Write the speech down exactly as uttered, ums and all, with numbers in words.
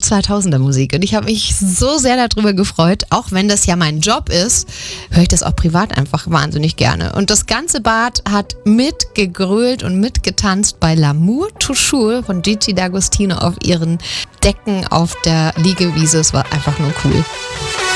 zweitausender Musik und ich habe mich so sehr darüber gefreut, auch wenn das ja mein Job ist, höre ich das auch privat einfach wahnsinnig gerne. Und das ganze Bad hat mitgegrölt und mitgetanzt bei L'amour toujours von Gigi D'Agostino auf ihren Decken auf der Liegewiese. Es war einfach nur cool.